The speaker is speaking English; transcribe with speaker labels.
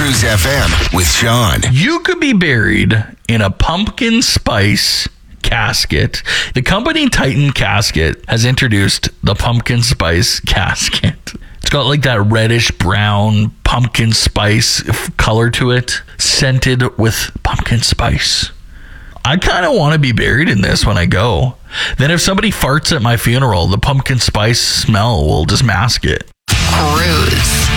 Speaker 1: Cruise FM with Sean.
Speaker 2: You could be buried in a pumpkin spice casket. The company Titan Casket has introduced the pumpkin spice casket. It's got like that reddish brown pumpkin spice color to it, scented with pumpkin spice. I kind of want to be buried in this when I go. Then if somebody farts at my funeral, the pumpkin spice smell will just mask it.
Speaker 3: Cruise.